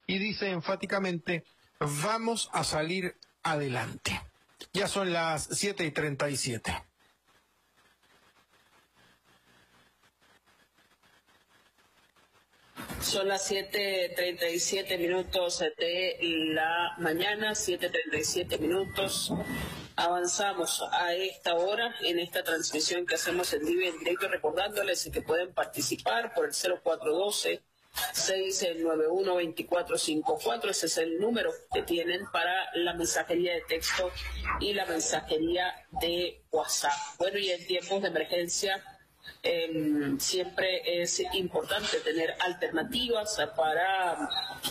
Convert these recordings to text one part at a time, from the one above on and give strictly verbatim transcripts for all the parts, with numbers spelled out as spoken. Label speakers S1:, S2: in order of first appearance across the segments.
S1: y dice enfáticamente, vamos a salir adelante. Ya son las siete y treinta y siete.
S2: Son las siete treinta y siete minutos de la mañana, siete treinta y siete minutos. Avanzamos a esta hora en esta transmisión que hacemos en vivo y en directo, recordándoles que pueden participar por el cero cuatro uno dos, seis nueve uno, dos cuatro cinco cuatro. Ese es el número que tienen para la mensajería de texto y la mensajería de WhatsApp. Bueno, y en tiempos de emergencia Eh, siempre es importante tener alternativas para,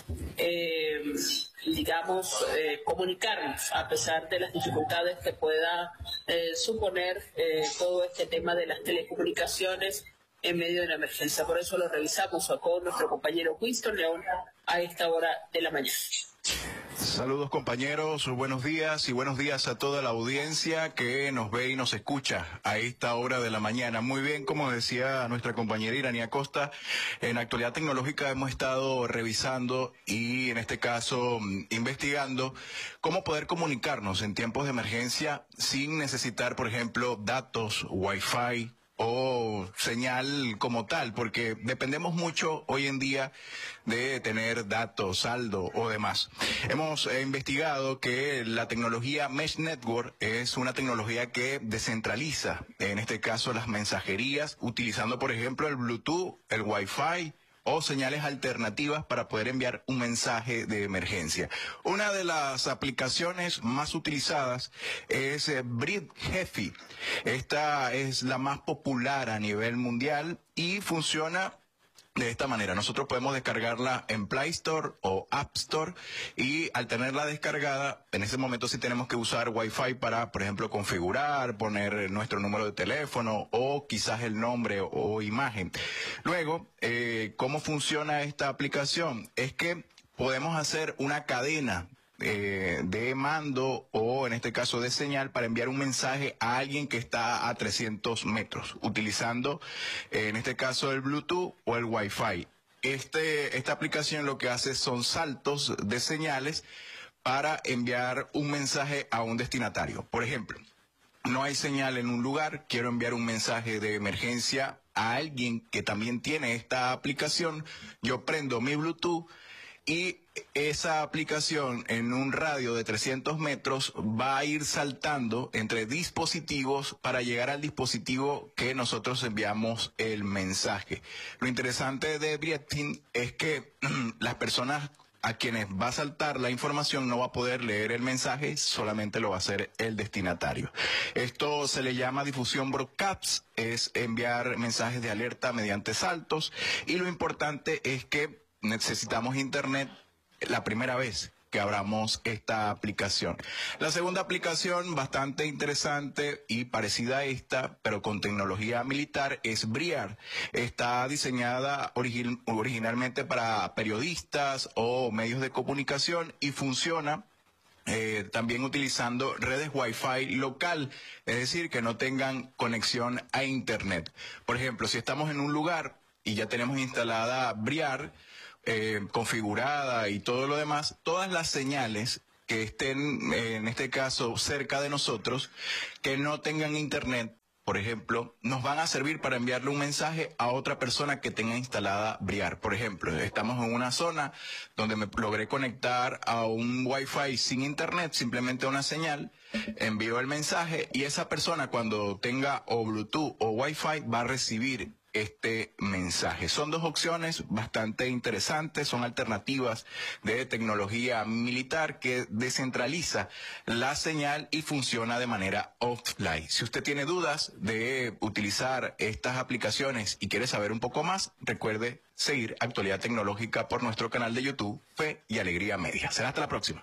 S2: eh, digamos, eh, comunicarnos a pesar de las dificultades que pueda eh, suponer eh, todo este tema de las telecomunicaciones en medio de la emergencia. Por eso lo revisamos con nuestro compañero Winston León a esta hora de la mañana.
S3: Saludos compañeros, buenos días y buenos días a toda la audiencia que nos ve y nos escucha a esta hora de la mañana. Muy bien, como decía nuestra compañera Irania Costa, en Actualidad Tecnológica hemos estado revisando y en este caso investigando cómo poder comunicarnos en tiempos de emergencia sin necesitar, por ejemplo, datos, wifi o señal como tal, porque dependemos mucho hoy en día de tener datos, saldo o demás. Hemos eh, investigado que la tecnología Mesh Network es una tecnología que descentraliza, en este caso, las mensajerías, utilizando, por ejemplo, el Bluetooth, el Wi-Fi o señales alternativas para poder enviar un mensaje de emergencia. Una de las aplicaciones más utilizadas es eh, Bridgefy. Esta es la más popular a nivel mundial y funciona de esta manera. Nosotros podemos descargarla en Play Store o App Store y al tenerla descargada, en ese momento sí tenemos que usar Wi-Fi para, por ejemplo, configurar, poner nuestro número de teléfono o quizás el nombre o, o imagen. Luego, eh, ¿cómo funciona esta aplicación? Es que podemos hacer una cadena Eh, de mando o en este caso de señal para enviar un mensaje a alguien que está a trescientos metros utilizando eh, en este caso el Bluetooth o el Wi-Fi. Este, esta aplicación lo que hace son saltos de señales para enviar un mensaje a un destinatario. Por ejemplo, no hay señal en un lugar, quiero enviar un mensaje de emergencia a alguien que también tiene esta aplicación, yo prendo mi Bluetooth y esa aplicación en un radio de trescientos metros va a ir saltando entre dispositivos para llegar al dispositivo que nosotros enviamos el mensaje. Lo interesante de Bridgefy es que las personas a quienes va a saltar la información no va a poder leer el mensaje, solamente lo va a hacer el destinatario. Esto se le llama difusión broadcast, es enviar mensajes de alerta mediante saltos, y lo importante es que necesitamos internet la primera vez que abramos esta aplicación. La segunda aplicación, bastante interesante y parecida a esta, pero con tecnología militar, es Briar. Está diseñada origi- originalmente para periodistas o medios de comunicación y funciona Eh, también utilizando redes Wi-Fi local, es decir, que no tengan conexión a Internet. Por ejemplo, si estamos en un lugar y ya tenemos instalada Briar, eh, configurada y todo lo demás, todas las señales que estén, eh, en este caso, cerca de nosotros, que no tengan Internet, por ejemplo, nos van a servir para enviarle un mensaje a otra persona que tenga instalada Briar. Por ejemplo, estamos en una zona donde me logré conectar a un Wi-Fi sin internet, simplemente una señal, envío el mensaje y esa persona cuando tenga o Bluetooth o Wi-Fi va a recibir este mensaje. Son dos opciones bastante interesantes, son alternativas de tecnología militar que descentraliza la señal y funciona de manera offline. Si usted tiene dudas de utilizar estas aplicaciones y quiere saber un poco más, recuerde seguir Actualidad Tecnológica por nuestro canal de YouTube, Fe y Alegría Media. Será hasta la próxima.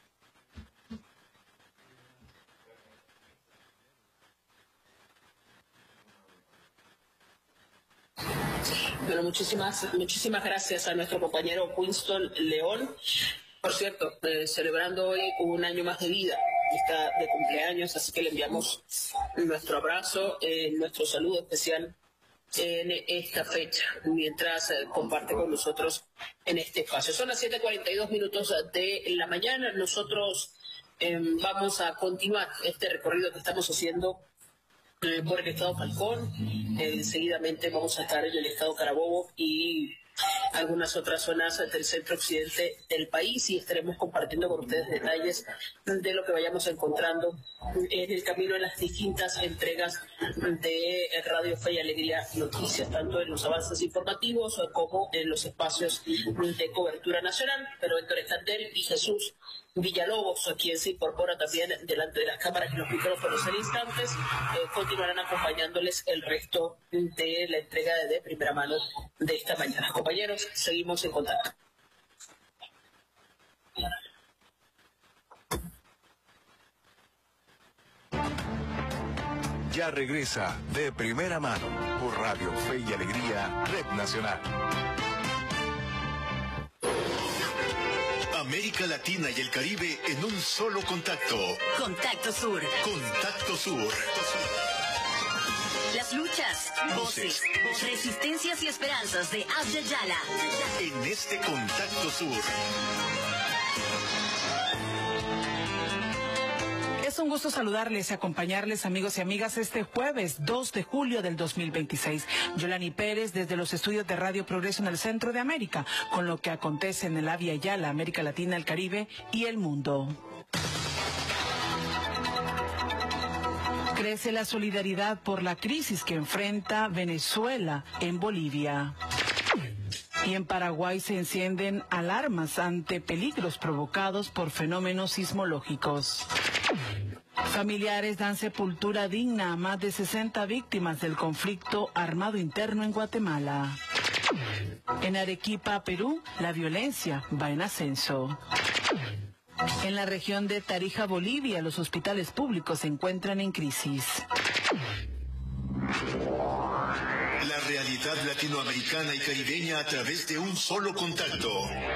S2: Bueno, muchísimas, muchísimas gracias a nuestro compañero Winston León. Por cierto, eh, celebrando hoy un año más de vida, está de cumpleaños, así que le enviamos nuestro abrazo, eh, nuestro saludo especial en esta fecha, mientras eh, comparte con nosotros en este espacio. Son las siete cuarenta y dos minutos de la mañana. Nosotros eh, vamos a continuar este recorrido que estamos haciendo eh, por el estado Falcón. Eh, seguidamente vamos a estar en el estado Carabobo y algunas otras zonas del centro occidente del país, y estaremos compartiendo con ustedes detalles de lo que vayamos encontrando en el camino en las distintas entregas de Radio Fe y Alegría Noticias, tanto en los avances informativos como en los espacios de cobertura nacional. Pero Héctor Escandel y Jesús Villalobos, quien se incorpora también delante de las cámaras y los micrófonos en instantes, eh, continuarán acompañándoles el resto de la entrega de, de primera mano de esta mañana. Compañeros, seguimos en contacto.
S3: Ya regresa de primera mano por Radio Fe y Alegría, Red Nacional.
S4: América Latina y el Caribe en un solo contacto.
S5: Contacto Sur.
S4: Contacto Sur.
S5: Las luchas, voces, resistencias y esperanzas de Abdel Yala.
S4: En este Contacto Sur.
S6: Es un gusto saludarles y acompañarles, amigos y amigas, este jueves dos de julio del dos mil veintiséis. Yolani Pérez, desde los estudios de Radio Progreso en el centro de América, con lo que acontece en el Abya Yala, América Latina, el Caribe y el mundo. Crece la solidaridad por la crisis que enfrenta Venezuela en Bolivia. Y en Paraguay se encienden alarmas ante peligros provocados por fenómenos sismológicos. Familiares dan sepultura digna a más de sesenta víctimas del conflicto armado interno en Guatemala. En Arequipa, Perú, la violencia va en ascenso. En la región de Tarija, Bolivia, los hospitales públicos se encuentran en crisis.
S4: La realidad latinoamericana y caribeña a través de un solo contacto.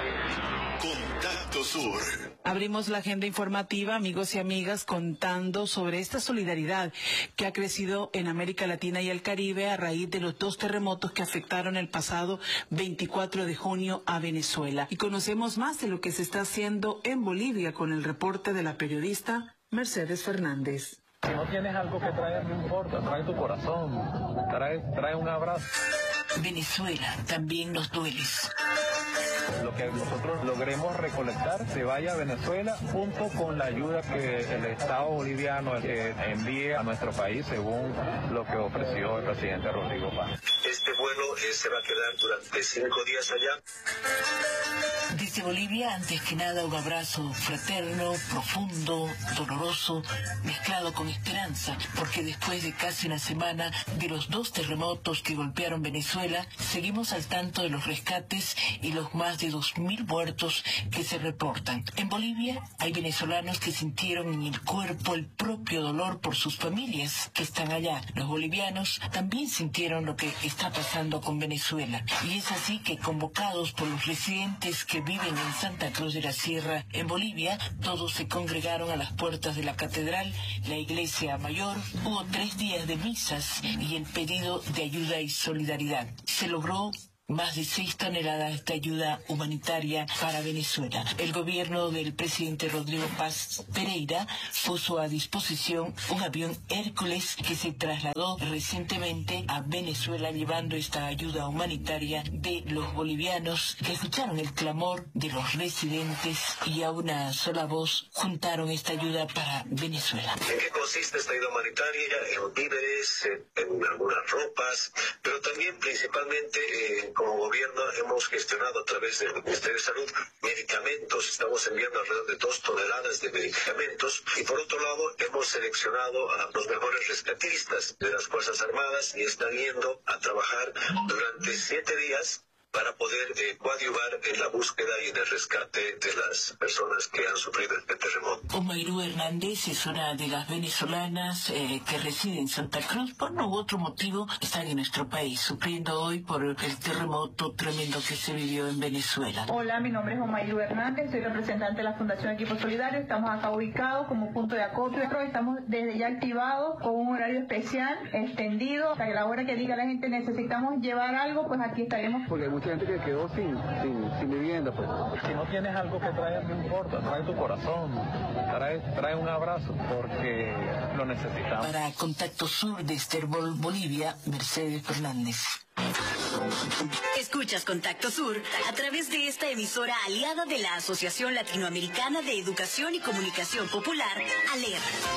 S4: Contacto Sur.
S6: Abrimos la agenda informativa, amigos y amigas, contando sobre esta solidaridad que ha crecido en América Latina y el Caribe a raíz de los dos terremotos que afectaron el pasado veinticuatro de junio a Venezuela. Y conocemos más de lo que se está haciendo en Bolivia con el reporte de la periodista Mercedes Fernández.
S7: Si no tienes algo que traer, no importa, trae tu corazón, trae, trae un abrazo.
S5: Venezuela también nos dueles.
S7: Lo que nosotros logremos recolectar se vaya a Venezuela junto con la ayuda que el Estado boliviano eh, envíe a nuestro país según lo que ofreció el presidente Rodrigo Paz.
S8: Este vuelo eh, se va a quedar durante cinco días allá.
S5: Desde Bolivia, antes que nada, un abrazo fraterno, profundo, doloroso, mezclado con esperanza, porque después de casi una semana de los dos terremotos que golpearon Venezuela, seguimos al tanto de los rescates y los más de dos mil muertos que se reportan. En Bolivia hay venezolanos que sintieron en el cuerpo el propio dolor por sus familias que están allá. Los bolivianos también sintieron lo que está pasando con Venezuela. Y es así que, convocados por los residentes que viven en Santa Cruz de la Sierra, en Bolivia, todos se congregaron a las puertas de la catedral, la iglesia mayor. Hubo tres días de misas y el pedido de ayuda y solidaridad. Se logró más de seis toneladas de ayuda humanitaria para Venezuela. El gobierno del presidente Rodrigo Paz Pereira puso a disposición un avión Hércules que se trasladó recientemente a Venezuela llevando esta ayuda humanitaria de los bolivianos que escucharon el clamor de los residentes y a una sola voz juntaron esta ayuda para Venezuela.
S8: ¿En qué consiste esta ayuda humanitaria? En víveres, en, en algunas ropas, pero también principalmente eh, como gobierno hemos gestionado a través del Ministerio de Salud medicamentos. Estamos enviando alrededor de dos toneladas de medicamentos y por otro lado hemos seleccionado a los mejores rescatistas de las Fuerzas Armadas y están yendo a trabajar durante siete días para poder eh, coadyuvar en la búsqueda y en el rescate de las personas que han sufrido este terremoto.
S5: Omairú Hernández es una de las venezolanas eh, que reside en Santa Cruz. Por no u otro motivo están en nuestro país, sufriendo hoy por el terremoto tremendo que se vivió en Venezuela.
S9: Hola, mi nombre es Omairú Hernández, soy representante de la Fundación Equipo Solidario. Estamos acá ubicados como punto de acopio. Estamos desde ya activados con un horario especial, extendido, hasta que la hora que diga la gente necesitamos llevar algo, pues aquí estaremos.
S7: Porque hay mucha gente que quedó sin, sin, sin vivienda, pues. Si no tienes algo que traer, no importa, trae tu corazón, trae, trae un abrazo, porque lo necesitamos.
S5: Para Contacto Sur de Esterbol, Bolivia, Mercedes Fernández.
S10: Escuchas Contacto Sur a través de esta emisora aliada de la Asociación Latinoamericana de Educación y Comunicación Popular, ALER.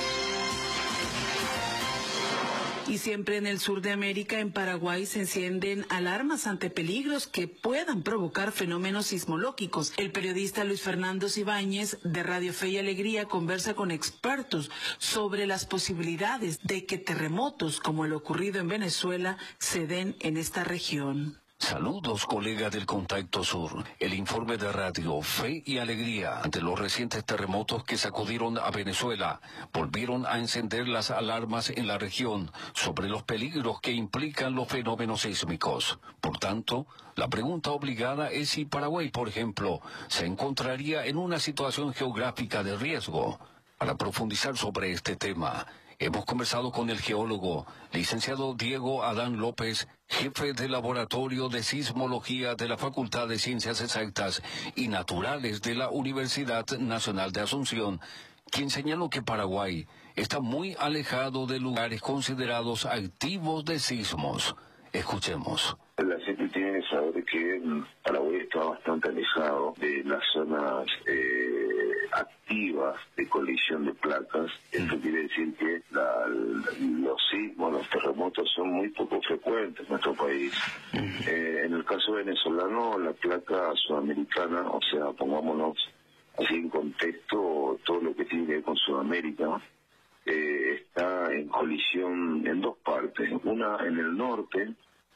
S6: Y siempre en el sur de América, en Paraguay, se encienden alarmas ante peligros que puedan provocar fenómenos sismológicos. El periodista Luis Fernando Ibáñez, de Radio Fe y Alegría, conversa con expertos sobre las posibilidades de que terremotos como el ocurrido en Venezuela se den en esta región.
S11: Saludos, colega del Contacto Sur. El informe de Radio Fe y Alegría ante los recientes terremotos que sacudieron a Venezuela volvieron a encender las alarmas en la región sobre los peligros que implican los fenómenos sísmicos. Por tanto, la pregunta obligada es si Paraguay, por ejemplo, se encontraría en una situación geográfica de riesgo. Para profundizar sobre este tema, hemos conversado con el geólogo, licenciado Diego Adán López, jefe del Laboratorio de Sismología de la Facultad de Ciencias Exactas y Naturales de la Universidad Nacional de Asunción, quien señaló que Paraguay está muy alejado de lugares considerados activos de sismos. Escuchemos.
S12: La gente tiene que saber que Paraguay está bastante alejado de las zonas eh, activas de colisión de placas. Esto quiere decir que la, los sismos, los terremotos son muy poco frecuentes en nuestro país. Eh, en el caso venezolano, la placa sudamericana, o sea, pongámonos así en contexto, todo lo que tiene que ver con Sudamérica, eh, está en colisión en dos partes. Una en el norte,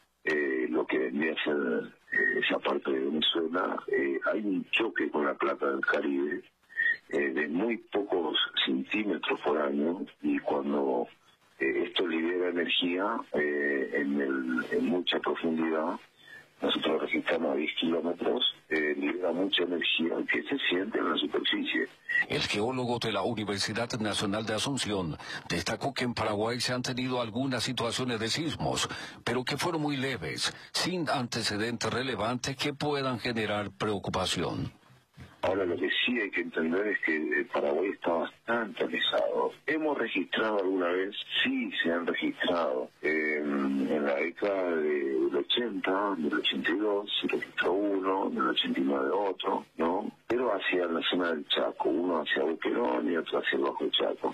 S12: Eh, lo que vendría a ser eh, esa parte de Venezuela, eh, hay un choque con la placa del Caribe eh, de muy pocos centímetros por año, y cuando eh, esto libera energía eh, en, el, en mucha profundidad, nosotros registramos a diez kilómetros, eh, libera mucha energía que se siente en la superficie.
S11: El geólogo de la Universidad Nacional de Asunción destacó que en Paraguay se han tenido algunas situaciones de sismos, pero que fueron muy leves, sin antecedentes relevantes que puedan generar preocupación.
S12: Ahora, lo que sí hay que entender es que el Paraguay está bastante alejado. ¿Hemos registrado alguna vez? Sí, se han registrado. Eh, en la década del ochenta, del ochenta y dos, se registró uno, del ochenta y nueve otro, ¿no? Pero hacia la zona del Chaco, uno hacia Boquerón y otro hacia el Bajo Chaco.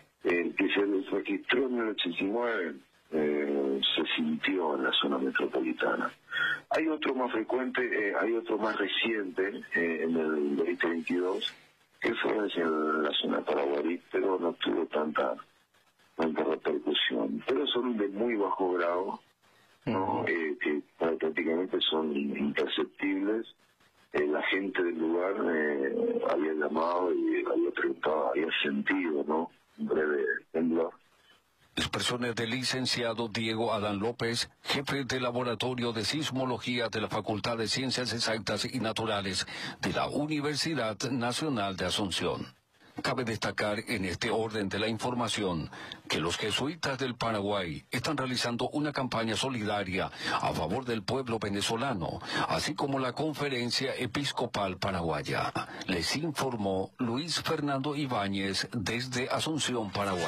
S12: El que se registró en el ochenta y nueve eh, se sintió en la zona metropolitana. Hay otro más frecuente, eh, hay otro más reciente, eh, en el veinte veintidós, que fue en la zona de Paraguarí, pero no tuvo tanta, tanta repercusión. Pero son de muy bajo grado, ¿no? eh, que prácticamente son imperceptibles. Eh, la gente del lugar eh, había llamado y había preguntado, había sentido, ¿no? Un breve temblor.
S11: Expresiones del licenciado Diego Adán López, jefe del Laboratorio de Sismología de la Facultad de Ciencias Exactas y Naturales de la Universidad Nacional de Asunción. Cabe destacar en este orden de la información que los jesuitas del Paraguay están realizando una campaña solidaria a favor del pueblo venezolano, así como la Conferencia Episcopal Paraguaya. Les informó Luis Fernando Ibáñez desde Asunción, Paraguay.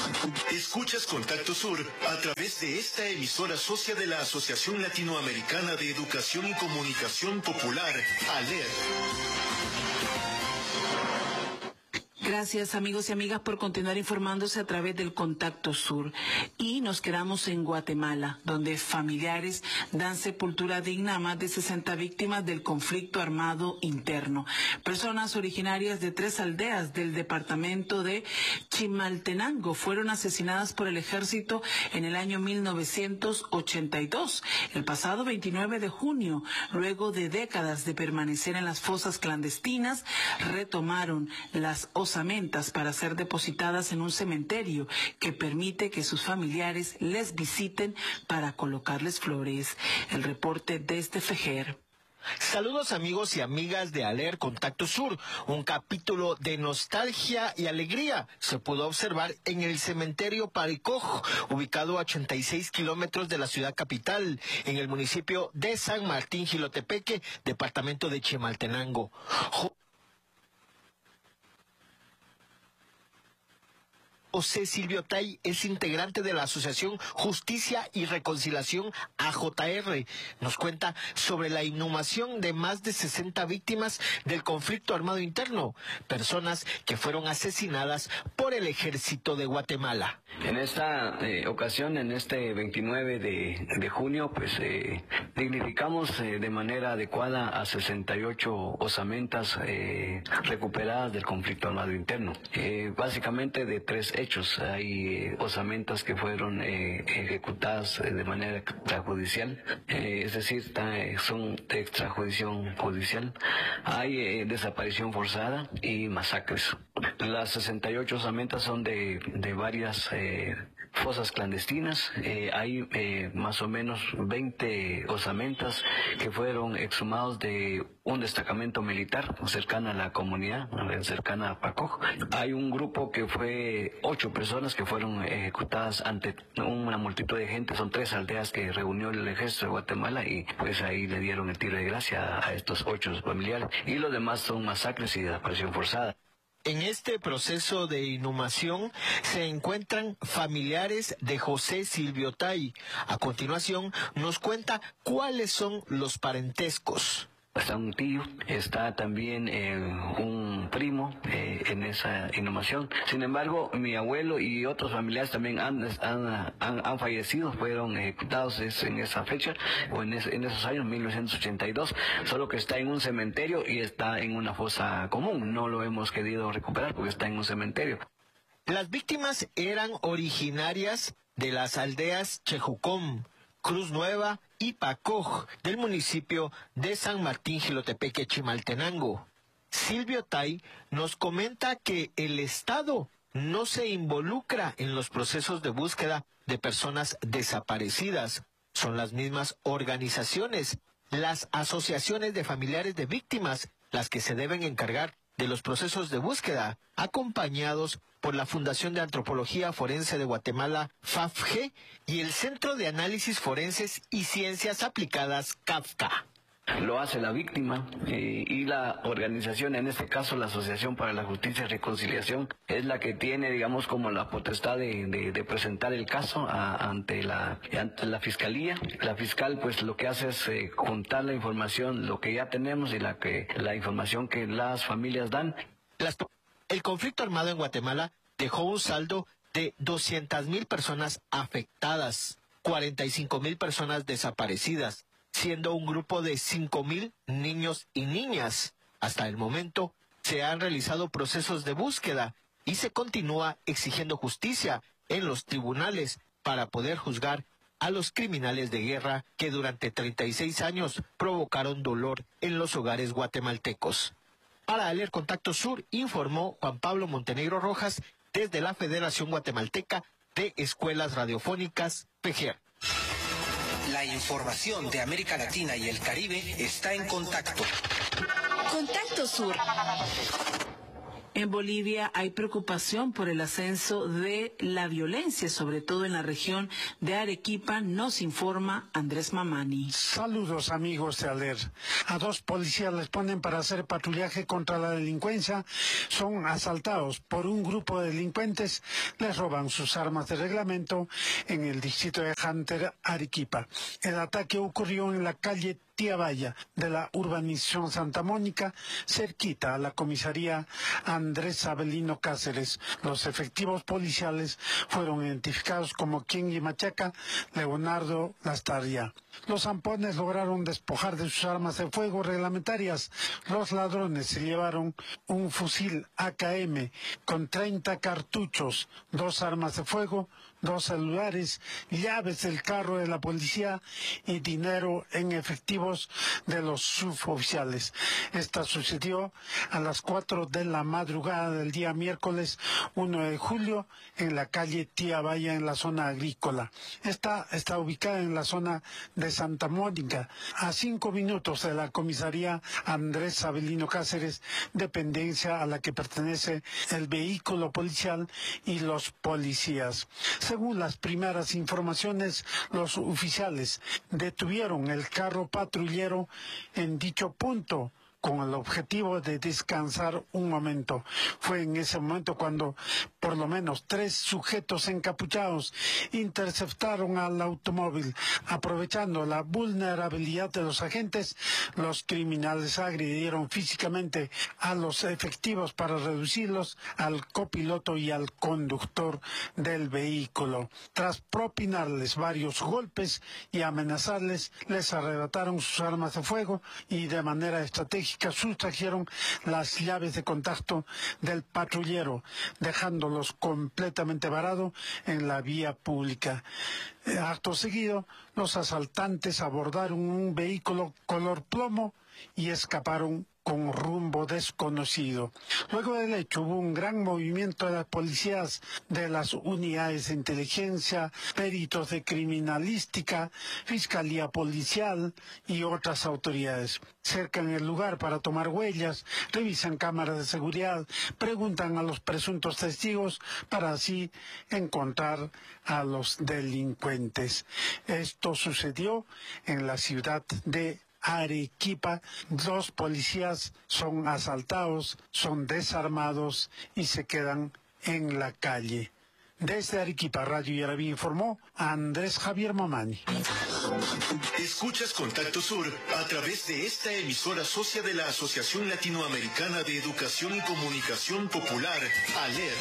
S4: Escuchas Contacto Sur a través de esta emisora socia de la Asociación Latinoamericana de Educación y Comunicación Popular, ALER.
S6: Gracias, amigos y amigas, por continuar informándose a través del Contacto Sur. Y nos quedamos en Guatemala, donde familiares dan sepultura digna a más de sesenta víctimas del conflicto armado interno. Personas originarias de tres aldeas del departamento de Chimaltenango fueron asesinadas por el ejército en el año mil novecientos ochenta y dos, el pasado veintinueve de junio. Luego de décadas de permanecer en las fosas clandestinas, retomaron las osamentas para ser depositadas en un cementerio que permite que sus familiares les visiten para colocarles flores. El reporte desde Fejer.
S13: Saludos amigos y amigas de Aler Contacto Sur. Un capítulo de nostalgia y alegría se pudo observar en el cementerio Paricoj, ubicado a ochenta y seis kilómetros de la ciudad capital, en el municipio de San Martín Jilotepeque, departamento de Chimaltenango. José Silvio Tay es integrante de la Asociación Justicia y Reconciliación A J R. Nos cuenta sobre la inhumación de más de sesenta víctimas del conflicto armado interno, personas que fueron asesinadas por el ejército de Guatemala.
S14: En esta eh, ocasión, en este veintinueve de, de junio, pues eh, dignificamos eh, de manera adecuada a sesenta y ocho osamentas eh, recuperadas del conflicto armado interno. Eh, básicamente de tres hechos. Hay eh, osamentas que fueron eh, ejecutadas eh, de manera extrajudicial, eh, es decir, ta, eh, son de extrajudicial judicial. Hay eh, desaparición forzada y masacres. Las sesenta y ocho osamentas son de, de varias eh, fosas clandestinas. Eh, hay eh, más o menos veinte osamentas que fueron exhumados de un destacamento militar cercano a la comunidad, cercana a Paricoj. Hay un grupo que fue ocho personas que fueron ejecutadas ante una multitud de gente. Son tres aldeas que reunió el ejército de Guatemala y pues ahí le dieron el tiro de gracia a estos ocho familiares. Y los demás son masacres y desaparición forzada.
S13: En este proceso de inhumación se encuentran familiares de José Silvio Tay. A continuación nos cuenta cuáles son los parentescos.
S14: Está un tío, está también eh, un primo eh, en esa inhumación. Sin embargo, mi abuelo y otros familiares también han, han, han, han fallecido, fueron ejecutados en esa fecha, o en, es, en esos años, mil novecientos ochenta y dos, solo que está en un cementerio y está en una fosa común. No lo hemos querido recuperar porque está en un cementerio.
S13: Las víctimas eran originarias de las aldeas Chejucón, Cruz Nueva y Pacoj, del municipio de San Martín Jilotepeque, Chimaltenango. Silvio Tay nos comenta que el Estado no se involucra en los procesos de búsqueda de personas desaparecidas. Son las mismas organizaciones, las asociaciones de familiares de víctimas, las que se deben encargar de los procesos de búsqueda, acompañados por la Fundación de Antropología Forense de Guatemala, F A F G, y el Centro de Análisis Forenses y Ciencias Aplicadas, C A F C A.
S14: Lo hace la víctima eh, y la organización, en este caso la Asociación para la Justicia y Reconciliación, es la que tiene, digamos, como la potestad de, de, de presentar el caso a, ante, la, ante la Fiscalía. La fiscal pues lo que hace es eh, contar la información, lo que ya tenemos y la, que, la información que las familias dan.
S13: Las, el conflicto armado en Guatemala dejó un saldo de doscientas mil personas afectadas, cuarenta y cinco mil personas desaparecidas, siendo un grupo de cinco mil niños y niñas. Hasta el momento se han realizado procesos de búsqueda y se continúa exigiendo justicia en los tribunales para poder juzgar a los criminales de guerra que durante treinta y seis años provocaron dolor en los hogares guatemaltecos. Para Aler Contacto Sur informó Juan Pablo Montenegro Rojas desde la Federación Guatemalteca de Escuelas Radiofónicas, P G R.
S15: La información de América Latina y el Caribe está en Contacto.
S10: Contacto Sur.
S6: En Bolivia hay preocupación por el ascenso de la violencia, sobre todo en la región de Arequipa, nos informa Andrés Mamani.
S1: Saludos amigos de Aler. A dos policías les ponen para hacer patrullaje contra la delincuencia. Son asaltados por un grupo de delincuentes. Les roban sus armas de reglamento en el distrito de Hunter, Arequipa. El ataque ocurrió en la calle Tiabaya de la urbanización Santa Mónica, cerquita a la comisaría Andrés Avelino Cáceres. Los efectivos policiales fueron identificados como Kenji Machaca, Leonardo Lastarria. Los zampones lograron despojar de sus armas de fuego reglamentarias. Los ladrones se llevaron un fusil A K M con treinta cartuchos, dos armas de fuego, dos celulares, llaves del carro de la policía y dinero en efectivos de los suboficiales. Esta sucedió a las cuatro de la madrugada del día miércoles uno de julio en la calle Tiabaya, en la zona agrícola. Esta está ubicada en la zona de Santa Mónica, a cinco minutos de la comisaría Andrés Avelino Cáceres, dependencia a la que pertenece el vehículo policial y los policías. Según las primeras informaciones, los oficiales detuvieron el carro patrullero en dicho punto con el objetivo de descansar un momento. Fue en ese momento cuando por lo menos tres sujetos encapuchados interceptaron al automóvil. Aprovechando la vulnerabilidad de los agentes, los criminales agredieron físicamente a los efectivos para reducirlos, al copiloto y al conductor del vehículo. Tras propinarles varios golpes y amenazarles, les arrebataron sus armas de fuego y de manera estratégica sustrajeron las llaves de contacto del patrullero, dejándolos completamente varado en la vía pública. Acto seguido, los asaltantes abordaron un vehículo color plomo y escaparon con rumbo desconocido. Luego del hecho hubo un gran movimiento de las policías, de las unidades de inteligencia, peritos de criminalística, fiscalía policial y otras autoridades. Cercan el lugar para tomar huellas, revisan cámaras de seguridad, preguntan a los presuntos testigos para así encontrar a los delincuentes. Esto sucedió en la ciudad de Arequipa. Dos policías son asaltados, son desarmados y se quedan en la calle. Desde Arequipa, Radio Yaraví informó Andrés Javier Momani.
S4: Escuchas Contacto Sur a través de esta emisora socia de la Asociación Latinoamericana de Educación y Comunicación Popular, ALER.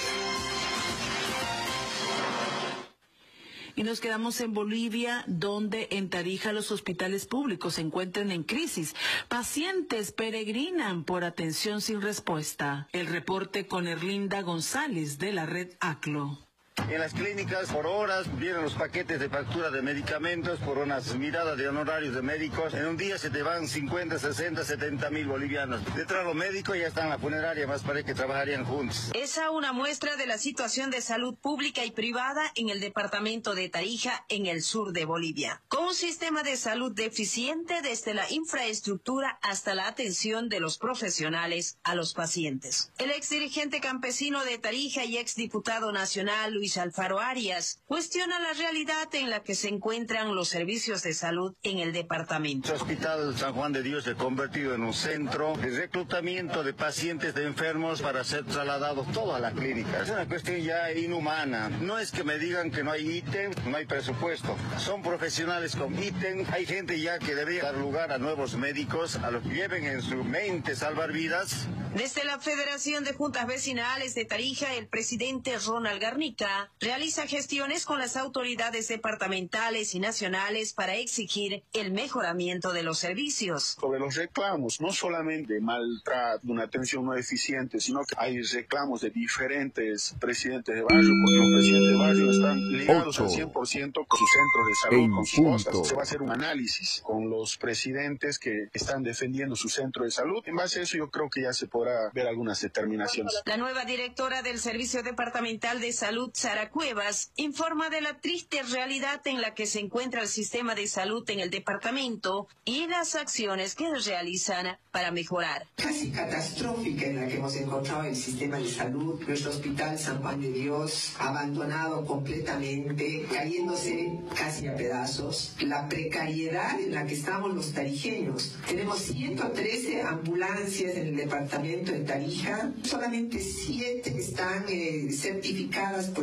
S6: Y nos quedamos en Bolivia, donde en Tarija los hospitales públicos se encuentran en crisis. Pacientes peregrinan por atención sin respuesta. El reporte con Erlinda González de la red ACLO.
S16: En las clínicas por horas vienen los paquetes de factura de medicamentos por unas miradas de honorarios de médicos. En un día se te van cincuenta, sesenta, setenta mil bolivianos. Detrás de los médicos ya están en la funeraria, más parece que trabajarían juntos.
S17: Esa una muestra de la situación de salud pública y privada en el departamento de Tarija, en el sur de Bolivia. Con un sistema de salud deficiente desde la infraestructura hasta la atención de los profesionales a los pacientes. El exdirigente campesino de Tarija y exdiputado nacional Luis Alfaro Arias cuestiona la realidad en la que se encuentran los servicios de salud en el departamento.
S16: El Hospital San Juan de Dios se ha convertido en un centro de reclutamiento de pacientes de enfermos para ser trasladados todos a la clínica. Es una cuestión ya inhumana. No es que me digan que no hay ítem, no hay presupuesto. Son profesionales con ítem. Hay gente ya que debería dar lugar a nuevos médicos, a los que lleven en su mente salvar vidas.
S17: Desde la Federación de Juntas Vecinales de Tarija, el presidente Ronald Garnica realiza gestiones con las autoridades departamentales y nacionales para exigir el mejoramiento de los servicios.
S18: Sobre los reclamos, no solamente maltrato, una atención no eficiente, sino que hay reclamos de diferentes presidentes de barrio, porque los presidentes de barrio están ligados al cien por ciento con sus centros de salud, con sus cosas. Se va a hacer un análisis con los presidentes que están defendiendo su centro de salud. En base a eso yo creo que ya se podrá ver algunas determinaciones.
S17: La nueva directora del Servicio Departamental de Salud, Sara Cuevas, informa de la triste realidad en la que se encuentra el sistema de salud en el departamento y las acciones que realizan para mejorar.
S19: Casi catastrófica en la que hemos encontrado el sistema de salud, nuestro Hospital San Juan de Dios abandonado completamente, cayéndose casi a pedazos, la precariedad en la que estamos los tarijeños. Tenemos ciento trece ambulancias en el departamento de Tarija, solamente siete están eh, certificadas por el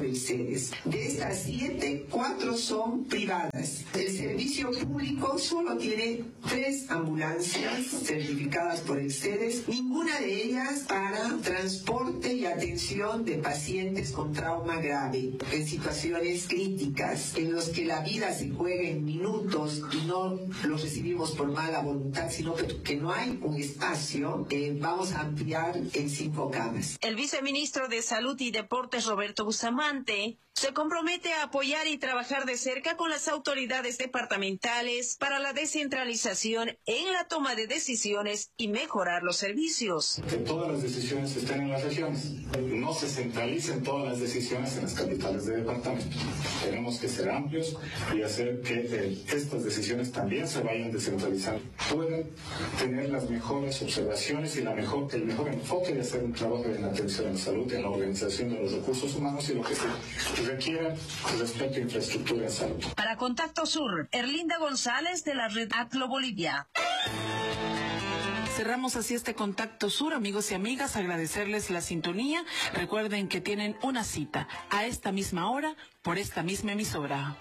S19: el CEDES. De estas siete, cuatro son privadas. El servicio público solo tiene tres ambulancias certificadas por el CEDES, ninguna de ellas para transporte y atención de pacientes con trauma grave, en situaciones críticas, en los que la vida se juega en minutos y no los recibimos por mala voluntad, sino que no hay un espacio. Eh, vamos a ampliar en cinco camas.
S17: El viceministro de Salud y Deportes, Roberto Bustamante, se compromete a apoyar y trabajar de cerca con las autoridades departamentales para la descentralización en la toma de decisiones y mejorar los servicios.
S20: Que todas las decisiones estén en las regiones, no se centralicen todas las decisiones en las capitales de departamento. Tenemos que ser amplios y hacer que eh, estas decisiones también se vayan descentralizando, puedan tener las mejores observaciones y la mejor, el mejor enfoque de hacer un trabajo en la atención a la salud, en la organización de los recursos humanos y lo que se requiera respecto a infraestructura en salud.
S17: Para Contacto Sur, Erlinda González de la red ACLO Bolivia.
S6: Cerramos así este Contacto Sur, amigos y amigas, agradecerles la sintonía. Recuerden que tienen una cita a esta misma hora por esta misma emisora.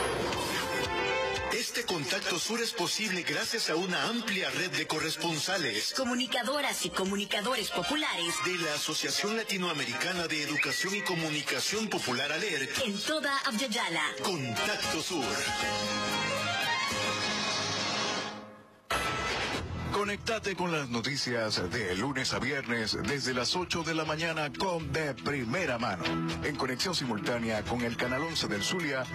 S4: Este Contacto Sur es posible gracias a una amplia red de corresponsales,
S10: comunicadoras y comunicadores populares
S4: de la Asociación Latinoamericana de Educación y Comunicación Popular ALER
S10: en toda Abya Yala.
S4: Contacto Sur.
S3: Conectate con las noticias de lunes a viernes desde las ocho de la mañana con De Primera Mano, en conexión simultánea con el canal once del Zulia